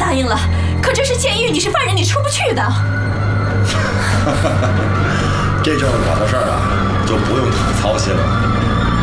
答应了，可这是监狱，你是犯人，你出不去的。 这就是我的事儿啊，就不用你操心了。